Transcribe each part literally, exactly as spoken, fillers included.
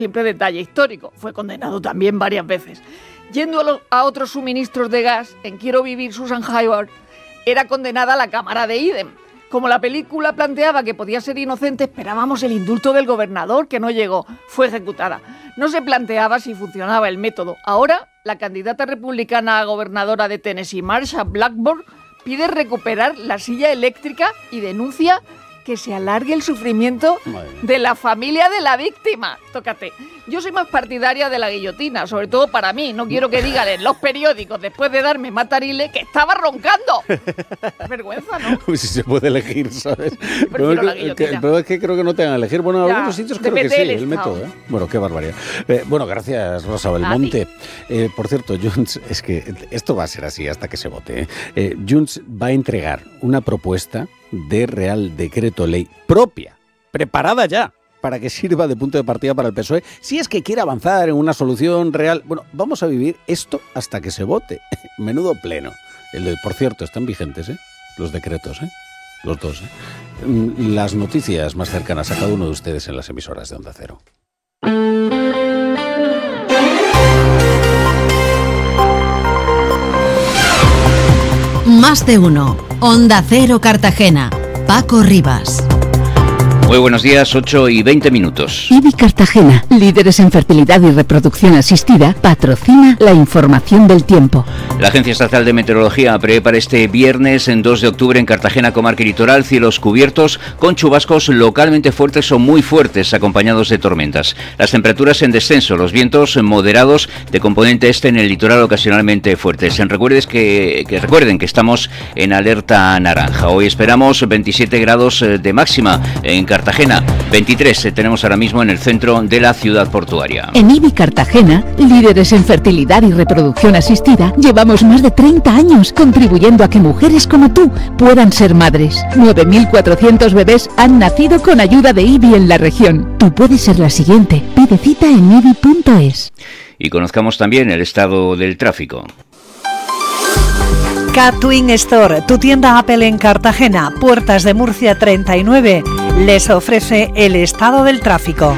siempre de talla histórico. Fue condenado también varias veces. Yendo a, lo, a otros suministros de gas, en Quiero vivir, Susan Hayward era condenada a la cámara de Idem. Como la película planteaba que podía ser inocente, esperábamos el indulto del gobernador, que no llegó. Fue ejecutada. No se planteaba si funcionaba el método. Ahora, la candidata republicana a gobernadora de Tennessee, Marsha Blackburn, pide recuperar la silla eléctrica y denuncia que se alargue el sufrimiento de la familia de la víctima. Tócate. Yo soy más partidaria de la guillotina, sobre todo para mí. No quiero que digan en los periódicos, después de darme matarile, que estaba roncando. Vergüenza, ¿no? Uy, si se puede elegir, ¿sabes? Prefiero pero, la que, guillotina. pero es que creo que no te van a elegir. Bueno, en Ya, algunos sitios creo que sí, el, el método, ¿eh? Bueno, qué barbaridad. Eh, bueno, gracias, Rosa Belmonte. Eh, por cierto, Junts, es que esto va a ser así hasta que se vote. ¿eh? Eh, Junts va a entregar una propuesta de Real Decreto Ley propia, preparada ya, para que sirva de punto de partida para el P S O E, si es que quiere avanzar en una solución real. Bueno, vamos a vivir esto hasta que se vote. Menudo pleno. El de, por cierto, están vigentes, ¿eh? Los decretos, ¿eh? Los dos, ¿eh? Las noticias más cercanas a cada uno de ustedes en las emisoras de Onda Cero. Más de uno. Onda Cero Cartagena. Paco Rivas. Muy buenos días, ocho y veinte minutos. I B I Cartagena, líderes en fertilidad y reproducción asistida, patrocina la información del tiempo. La Agencia Estatal de Meteorología prevé para este viernes, en dos de octubre, en Cartagena, comarca y litoral, cielos cubiertos con chubascos localmente fuertes o muy fuertes, acompañados de tormentas. Las temperaturas en descenso, los vientos moderados de componente este en el litoral ocasionalmente fuertes. En recuerdes que, que recuerden que estamos en alerta naranja. Hoy esperamos veintisiete grados de máxima en Cartagena. Cartagena, veintitrés tenemos ahora mismo en el centro de la ciudad portuaria. En I B I Cartagena, líderes en fertilidad y reproducción asistida, llevamos más de treinta años contribuyendo a que mujeres como tú puedan ser madres. nueve mil cuatrocientos bebés han nacido con ayuda de I B I en la región. Tú puedes ser la siguiente. Pide cita en i b i punto es. Y conozcamos también el estado del tráfico. Catwin Store, tu tienda Apple en Cartagena, Puertas de Murcia treinta y nueve, les ofrece el estado del tráfico.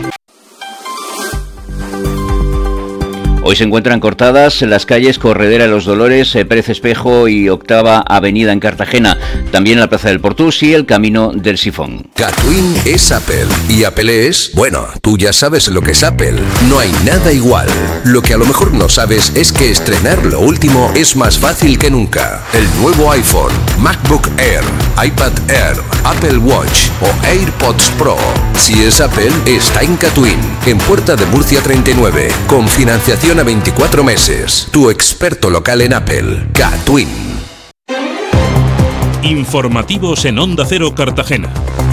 Hoy se encuentran cortadas las calles Corredera de los Dolores, Pérez Espejo y Octava Avenida en Cartagena. También la Plaza del Portús y el Camino del Sifón. Catwin es Apple y Apple es... Bueno, tú ya sabes lo que es Apple. No hay nada igual. Lo que a lo mejor no sabes es que estrenar lo último es más fácil que nunca. El nuevo iPhone, MacBook Air, iPad Air, Apple Watch o AirPods Pro. Si es Apple, está en Catwin, en Puerta de Murcia treinta y nueve, con financiación a veinticuatro meses. Tu experto local en Apple, Catwin. Informativos en Onda Cero Cartagena.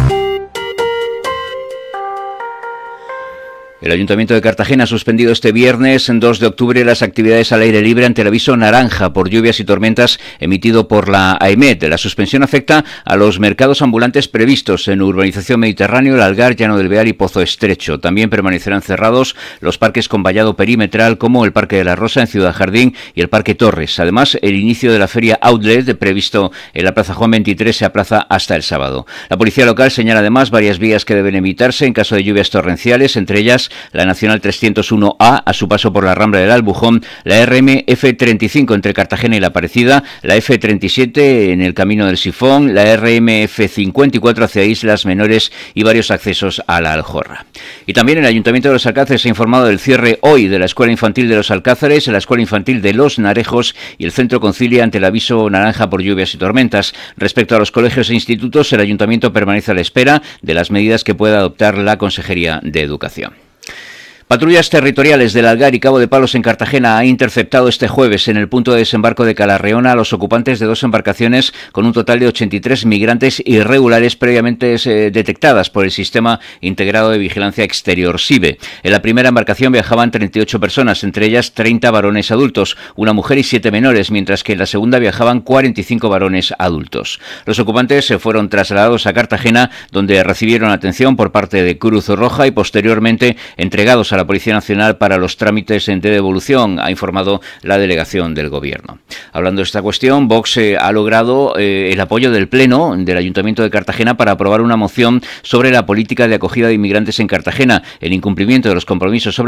El Ayuntamiento de Cartagena ha suspendido este viernes, dos de octubre, las actividades al aire libre ante el aviso naranja por lluvias y tormentas emitido por la AEMET. La suspensión afecta a los mercados ambulantes previstos en Urbanización Mediterráneo, El Algar, Llano del Beal y Pozo Estrecho. También permanecerán cerrados los parques con vallado perimetral como el Parque de la Rosa en Ciudad Jardín y el Parque Torres. Además, el inicio de la feria Outlet previsto en la Plaza Juan veintitrés se aplaza hasta el sábado. La policía local señala además varias vías que deben evitarse en caso de lluvias torrenciales, entre ellas la Nacional trescientos uno A a su paso por la Rambla del Albujón, la R M F treinta y cinco entre Cartagena y La Parecida, la F treinta y siete en el Camino del Sifón, la R M F cincuenta y cuatro hacia Islas Menores y varios accesos a la Aljorra. Y también el Ayuntamiento de Los Alcázares ha informado del cierre hoy de la Escuela Infantil de Los Alcázares, la Escuela Infantil de Los Narejos y el Centro Concilia ante el aviso naranja por lluvias y tormentas. Respecto a los colegios e institutos, el Ayuntamiento permanece a la espera de las medidas que pueda adoptar la Consejería de Educación. Patrullas territoriales del Algar y Cabo de Palos en Cartagena ha interceptado este jueves en el punto de desembarco de Calarreona a los ocupantes de dos embarcaciones con un total de ochenta y tres migrantes irregulares previamente eh, detectadas por el Sistema Integrado de Vigilancia Exterior SIVE. En la primera embarcación viajaban treinta y ocho personas, entre ellas treinta varones adultos, una mujer y siete menores, mientras que en la segunda viajaban cuarenta y cinco varones adultos. Los ocupantes se fueron trasladados a Cartagena, donde recibieron atención por parte de Cruz Roja y posteriormente entregados a la Policía Nacional para los trámites de devolución, ha informado la delegación del Gobierno. Hablando de esta cuestión, Vox eh, ha logrado eh, el apoyo del Pleno del Ayuntamiento de Cartagena para aprobar una moción sobre la política de acogida de inmigrantes en Cartagena, el incumplimiento de los compromisos sobre